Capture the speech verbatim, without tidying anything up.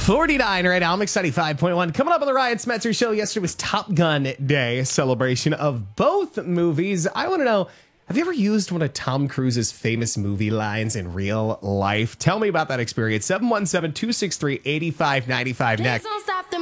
forty-nine right now. I'm excited. five point one. Coming up on the Ryan Smetzer Show. Yesterday was Top Gun Day, celebration of both movies. I want to know, have you ever used one of Tom Cruise's famous movie lines in real life? Tell me about that experience. seven one seven, two six three, eight five nine five next.